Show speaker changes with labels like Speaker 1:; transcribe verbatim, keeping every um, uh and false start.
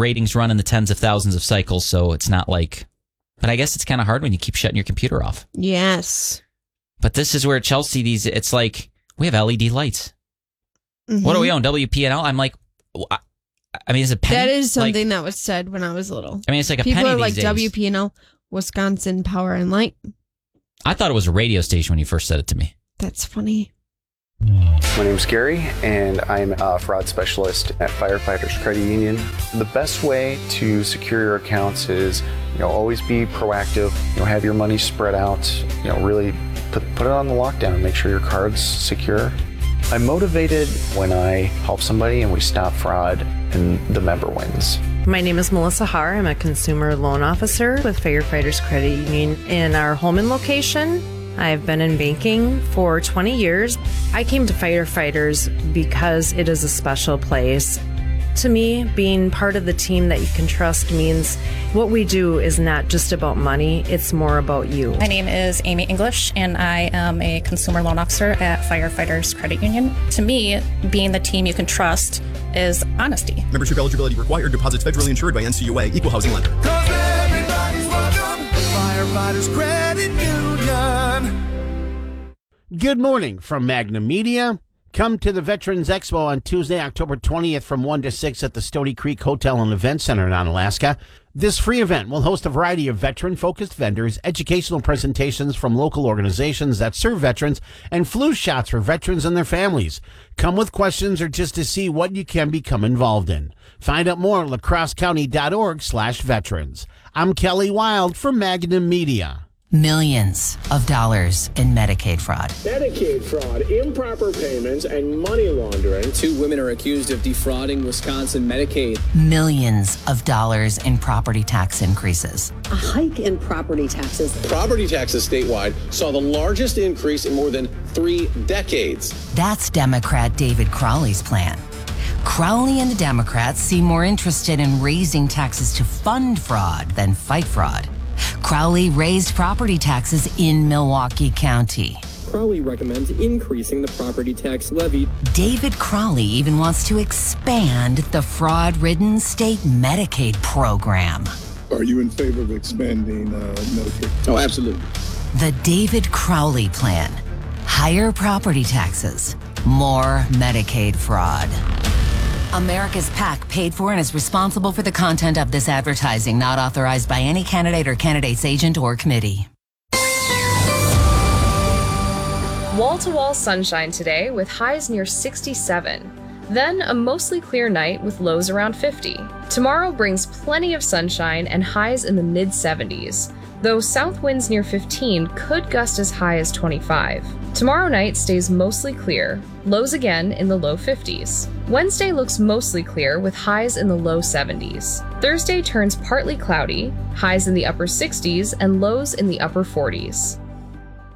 Speaker 1: ratings run in the tens of thousands of cycles, so it's not like... But I guess it's kind of hard when you keep shutting your computer off.
Speaker 2: Yes.
Speaker 1: But this is where Chelsea, these it's like, we have L E D lights. Mm-hmm. What do we own? W P N L? I'm like, I mean, is it penny?
Speaker 2: That is something
Speaker 1: like,
Speaker 2: that was said when I was little.
Speaker 1: I mean, it's like a
Speaker 2: People
Speaker 1: penny
Speaker 2: are
Speaker 1: these
Speaker 2: like
Speaker 1: days.
Speaker 2: W P N L, Wisconsin Power and Light.
Speaker 1: I thought it was a radio station when you first said it to me.
Speaker 2: That's funny.
Speaker 3: My name's Gary, and I'm a fraud specialist at Firefighters Credit Union. The best way to secure your accounts is, you know, always be proactive. You know, have your money spread out. You know, really put put it on the lockdown. Make sure your card's secure. I'm motivated when I help somebody and we stop fraud and the member wins.
Speaker 4: My name is Melissa Haar. I'm a consumer loan officer with Firefighters Credit Union in our Holman location. I've been in banking for twenty years. I came to Firefighters because it is a special place. To me, being part of the team that you can trust means what we do is not just about money, it's more about you.
Speaker 5: My name is Amy English, and I am a consumer loan officer at Firefighters Credit Union. To me, being the team you can trust is honesty.
Speaker 6: Membership eligibility required. Deposits federally insured by N C U A. Equal housing lender.
Speaker 7: Cause everybody's welcome to Firefighters Credit Union.
Speaker 8: Good morning from Magnum Media. Come to the Veterans Expo on Tuesday, October twentieth from one to six at the Stony Creek Hotel and Event Center in Onalaska. This free event will host a variety of veteran-focused vendors, educational presentations from local organizations that serve veterans, and flu shots for veterans and their families. Come with questions or just to see what you can become involved in. Find out more at lacrossecounty.org slash veterans. I'm Kelly Wild for Magnum Media.
Speaker 9: Millions of dollars in Medicaid fraud.
Speaker 10: Medicaid fraud, improper payments, and money laundering.
Speaker 11: Two women are accused of defrauding Wisconsin Medicaid.
Speaker 9: Millions of dollars in property tax increases.
Speaker 12: A hike in property taxes.
Speaker 13: Property taxes statewide saw the largest increase in more than three decades.
Speaker 9: That's Democrat David Crowley's plan. Crowley and the Democrats seem more interested in raising taxes to fund fraud than fight fraud. Crowley raised property taxes in Milwaukee County.
Speaker 11: Crowley recommends increasing the property tax levy.
Speaker 9: David Crowley even wants to expand the fraud-ridden state Medicaid program.
Speaker 14: Are you in favor of expanding uh, Medicaid?
Speaker 11: Oh, absolutely.
Speaker 9: The David Crowley plan. Higher property taxes, more Medicaid fraud. America's PAC paid for and is responsible for the content of this advertising, not authorized by any candidate or candidate's agent or committee.
Speaker 15: Wall-to-wall sunshine today with highs near sixty-seven. Then a mostly clear night with lows around fifty. Tomorrow brings plenty of sunshine and highs in the mid-seventies, though south winds near fifteen could gust as high as twenty-five. Tomorrow night stays mostly clear, lows again in the low fifties. Wednesday looks mostly clear with highs in the low seventies. Thursday turns partly cloudy, highs in the upper sixties and lows in the upper forties.